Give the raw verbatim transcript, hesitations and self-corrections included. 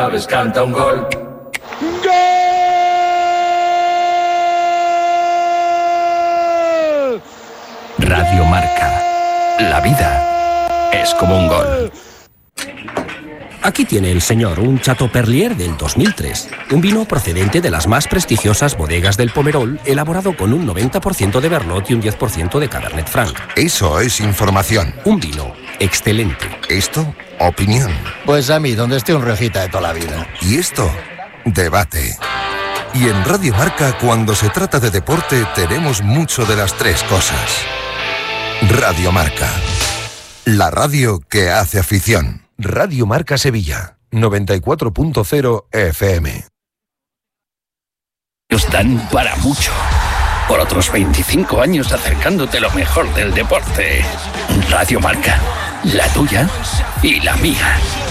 sabes, canta un gol. Radio Marca. La vida es como un gol. Aquí tiene el señor un Chateau Perlier del dos mil tres. Un vino procedente de las más prestigiosas bodegas del Pomerol, elaborado con un noventa por ciento de Merlot y un diez por ciento de Cabernet Franc. Eso es información. Un vino excelente. Esto, opinión. Pues a mí, donde esté un Rioja de toda la vida. Y esto, debate. Y en Radio Marca, cuando se trata de deporte, tenemos mucho de las tres cosas. Radio Marca. La radio que hace afición. Radio Marca Sevilla, noventa y cuatro punto cero F M. Nos dan para mucho. Por otros veinticinco años acercándote lo mejor del deporte. Radio Marca, la tuya y la mía.